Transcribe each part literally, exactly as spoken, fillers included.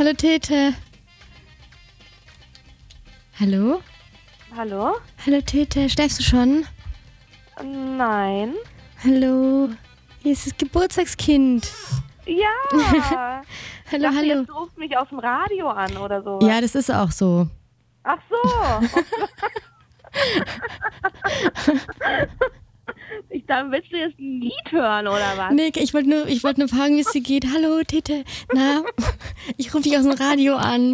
Hallo Tete. Hallo? Hallo? Hallo Tete, schläfst du schon? Nein. Hallo, hier ist das Geburtstagskind. Ja. Hallo, dachte, hallo. Jetzt ruft mich aus dem Radio an oder so. Ja, das ist auch so. Ach so. Ich dachte, willst du jetzt ein Lied hören oder was? Nee, ich wollte nur, ich wollte nur fragen, wie es dir geht. Hallo Tete, na, ich rufe dich aus dem Radio an.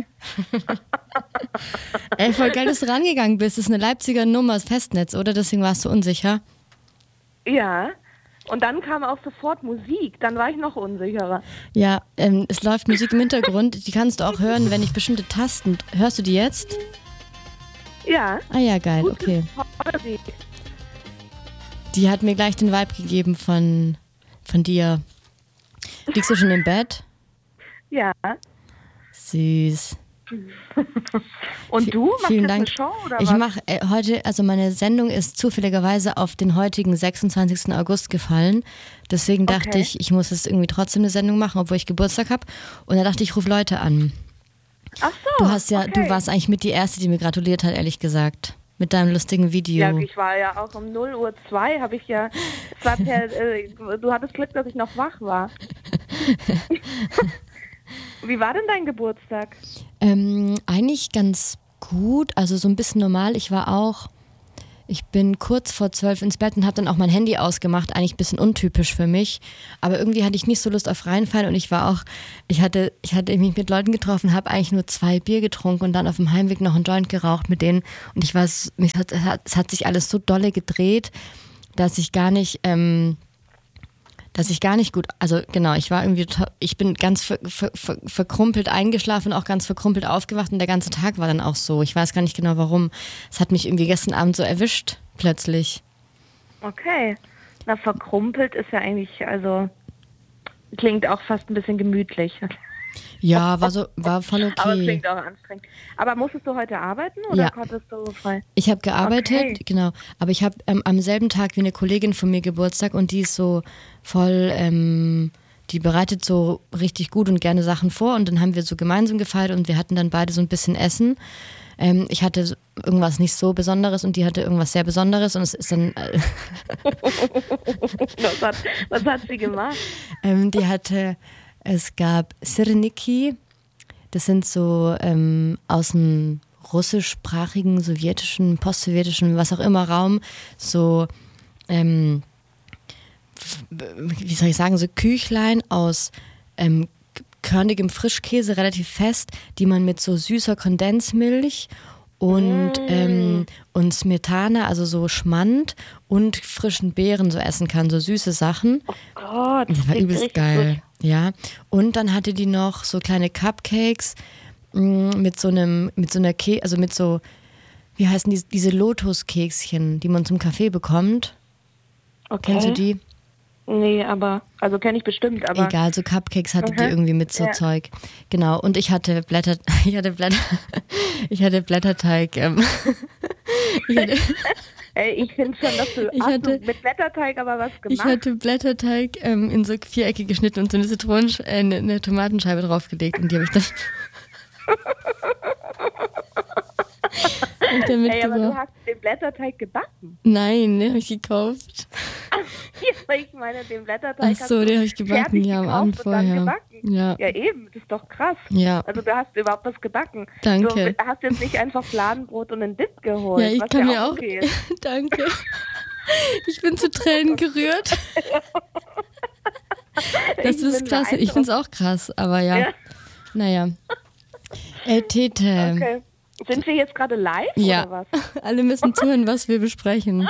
Ey, voll geil, dass du rangegangen bist. Das ist eine Leipziger Nummer, das Festnetz, oder? Deswegen warst du unsicher. Ja. Und dann kam auch sofort Musik. Dann war ich noch unsicherer. Ja, ähm, es läuft Musik im Hintergrund. Die kannst du auch hören, wenn ich bestimmte Tasten... Hörst du die jetzt? Ja. Ah ja, geil, Gute okay. Musik. Die hat mir gleich den Vibe gegeben von, von dir. Liegst du schon im Bett? Ja. Süß. Und du? Machst Vielen jetzt Dank. eine Show oder ich was? mache äh, heute, also meine Sendung ist zufälligerweise auf den heutigen sechsundzwanzigsten August gefallen. Deswegen dachte Okay. ich, ich muss jetzt irgendwie trotzdem eine Sendung machen, obwohl ich Geburtstag habe. Und da dachte ich, ich rufe Leute an. Ach so. Du hast ja, okay. du warst eigentlich mit die Erste, die mir gratuliert hat, ehrlich gesagt. Mit deinem lustigen Video. Ja, ich war ja auch um null Uhr zwei, habe ich ja, es war per, äh, du hattest Glück, dass ich noch wach war. Wie war denn dein Geburtstag? Ähm, eigentlich ganz gut, also so ein bisschen normal. Ich war auch, ich bin kurz vor zwölf ins Bett und habe dann auch mein Handy ausgemacht. Eigentlich ein bisschen untypisch für mich. Aber irgendwie hatte ich nicht so Lust auf reinfallen und ich war auch, ich hatte, ich hatte mich mit Leuten getroffen, habe eigentlich nur zwei Bier getrunken und dann auf dem Heimweg noch einen Joint geraucht mit denen. Und ich war, es hat, es hat, es hat sich alles so dolle gedreht, dass ich gar nicht, ähm, dass ich gar nicht gut, also genau, ich war irgendwie, ich bin ganz ver, ver, ver, verkrumpelt eingeschlafen, auch ganz verkrumpelt aufgewacht und der ganze Tag war dann auch so. Ich weiß gar nicht genau warum. Es hat mich irgendwie gestern Abend so erwischt, plötzlich. Okay. Na, verkrumpelt ist ja eigentlich, also, klingt auch fast ein bisschen gemütlich. Ja, war so, war voll okay. Aber es klingt auch anstrengend. Aber musstest du heute arbeiten oder Ja. konntest du frei? Ich habe gearbeitet, Okay. genau, aber ich habe ähm, am selben Tag wie eine Kollegin von mir Geburtstag und die ist so voll, ähm, die bereitet so richtig gut und gerne Sachen vor und dann haben wir so gemeinsam gefeiert und wir hatten dann beide so ein bisschen Essen. Ähm, ich hatte so irgendwas nicht so Besonderes und die hatte irgendwas sehr Besonderes und es ist dann, äh, was, hat, was hat sie gemacht? ähm, die hatte, es gab Sirniki, das sind so ähm, aus dem russischsprachigen, sowjetischen, postsowjetischen, was auch immer Raum, so, ähm, f- wie soll ich sagen, so Küchlein aus ähm, körnigem Frischkäse, relativ fest, die man mit so süßer Kondensmilch und, Mm. ähm, und Smetana, also so Schmand und frischen Beeren so essen kann, so süße Sachen. Gott, Das war klingt übelst richtig geil. Ja. Und dann hatte die noch so kleine Cupcakes mh, mit so einem, mit so einer Ke also mit so, wie heißen die, diese Lotuskekschen, die man zum Kaffee bekommt. gut. Okay. Kennst du die? Nee, aber, also kenne ich bestimmt, aber. Egal, so Cupcakes hatte die Mhm. irgendwie mit so Ja. Zeug. Genau. Und ich hatte Blätter, ich hatte Blätter, ich hatte Blätterteig. Ähm, ich hatte, Ey, ich finde schon, dass du, Ich hast hatte- du mit Blätterteig aber was ich gemacht. hatte Blätterteig ähm, in so Vierecke geschnitten und so eine Zitronen, äh, eine, eine Tomatenscheibe draufgelegt und die habe ich dann. hab ich dann Ey, aber du mitgebracht. hast den Blätterteig gebacken. Nein, den habe ich gekauft. Ja, ich meine, den Blätterteig Ach hast so, du den habe ich gebacken, fertig ja, am gekauft Abend und dann vorher. gebacken. Ja. Ja, eben, das ist doch krass. Ja. Also du hast überhaupt was gebacken. Danke. Du hast jetzt nicht einfach Fladenbrot und einen Dip geholt, Ja, ich was kann ja mir auch. okay ist. Danke. Ich bin zu Tränen gerührt. Das Ich ist bin klasse. Ich finde es auch krass, aber ja. Ja. Naja. Äh, Tete. Okay. Sind wir jetzt gerade live Ja. oder was? Alle müssen zuhören, was wir besprechen.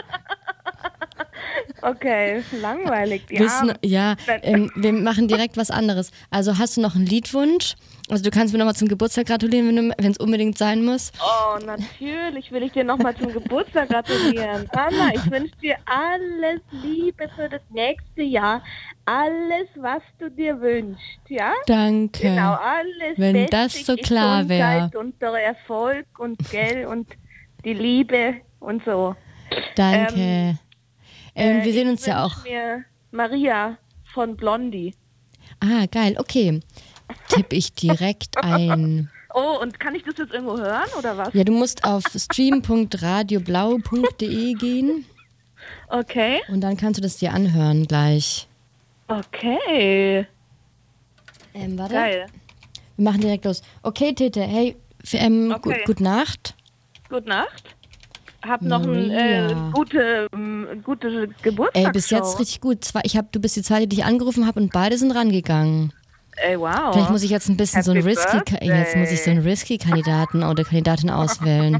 Okay, langweilig. Die Willst du, Armen. ja, Dann- ähm, wir machen direkt was anderes. Also hast du noch einen Liedwunsch? Also du kannst mir nochmal zum Geburtstag gratulieren, wenn es unbedingt sein muss. Oh, natürlich will ich dir nochmal zum Geburtstag gratulieren. Anna, ich wünsche dir alles Liebe für das nächste Jahr. Alles, was du dir wünschst, ja? Danke. Genau, alles Wenn Beste, das so klar wär. Gesundheit und der Erfolg und Geld und die Liebe und so. Danke. Ähm, Ähm, Äh, wir sehen ich uns ja wünsch auch. mir Maria von Blondie. Ah, geil, okay. tippe ich direkt ein. Oh, und kann ich das jetzt irgendwo hören oder was? Ja, du musst auf stream punkt radioblau punkt de gehen. Okay. Und dann kannst du das dir anhören gleich. Okay. Ähm, warte. Geil. Wir machen direkt los. Okay, Tete, hey, f- ähm, Okay. gu- gute Nacht. Gute Nacht. Hab noch eine Maria. äh, gute, ähm, gute Geburtstagsshow. Ey, bis jetzt richtig gut. Zwei, ich hab, du bist die zweite, die ich angerufen habe und beide sind rangegangen. Ey, wow. Vielleicht muss ich jetzt ein bisschen so ein Happy risky, Ka- jetzt muss ich so einen risky Kandidaten oder Kandidatin auswählen.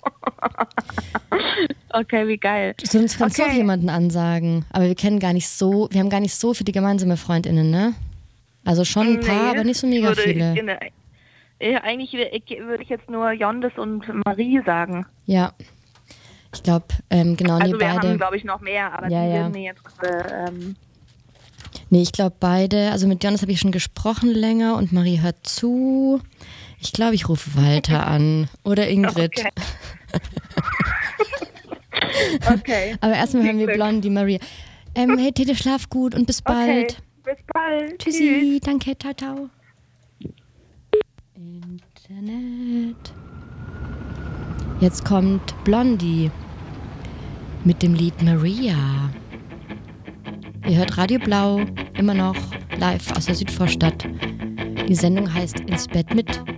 Okay, wie geil. Sonst kannst du Okay. auch jemanden ansagen. Aber wir kennen gar nicht so, wir haben gar nicht so viele gemeinsame FreundInnen, ne? Also schon ein paar, Nee, aber nicht so mega ich würde, viele. Ich, ne, ja, eigentlich wür- ich, würde ich jetzt nur Jondes und Marie sagen. Ja. Ich glaube, ähm, genau, nee, Also wir beide. haben, glaube ich, noch mehr, aber Ja, die ja. würden mir jetzt äh, ähm, Nee, ich glaube beide. Also mit Jonas habe ich schon gesprochen länger und Marie hört zu. Ich glaube, ich rufe Walter an. Oder Ingrid. Okay. Okay. Aber erstmal hören wir Glück. Blondie Maria. Ähm, hey Tete, schlaf gut und bis bald. Okay. Bis bald. Tschüssi, danke, ciao, ciao. Internet. Jetzt kommt Blondie mit dem Lied Maria. Ihr hört Radio Blau, immer noch live aus der Südvorstadt. Die Sendung heißt Ins Bett mit